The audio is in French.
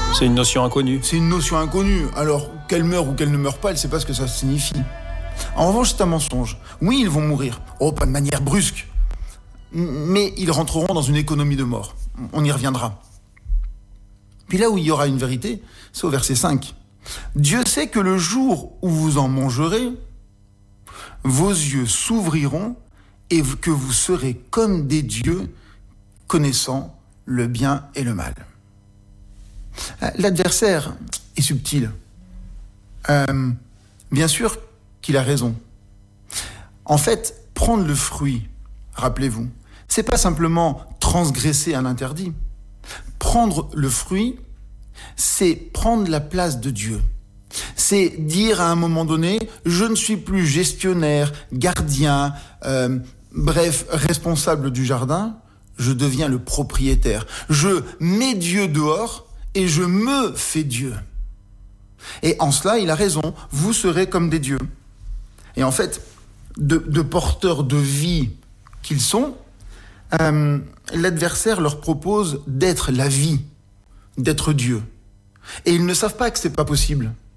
C'est une notion inconnue. C'est une notion inconnue. Alors, qu'elle meure ou qu'elle ne meure pas, elle ne sait pas ce que ça signifie. En revanche, c'est un mensonge. Oui, ils vont mourir. Oh, pas de manière brusque. Mais ils rentreront dans une économie de mort. On y reviendra. Puis là où il y aura une vérité, c'est au verset 5. Dieu sait que le jour où vous en mangerez, vos yeux s'ouvriront et que vous serez comme des dieux connaissant le bien et le mal. L'adversaire est subtil. Bien sûr qu'il a raison. En fait, prendre le fruit, rappelez-vous, c'est pas simplement transgresser un interdit. Prendre le fruit, c'est prendre la place de Dieu. C'est dire à un moment donné, je ne suis plus gestionnaire, gardien, bref, responsable du jardin, je deviens le propriétaire. Je mets Dieu dehors et je me fais Dieu. Et en cela, il a raison, vous serez comme des dieux. Et en fait, de porteurs de vie qu'ils sont, l'adversaire leur propose d'être la vie, d'être Dieu. Et ils ne savent pas que c'est pas possible.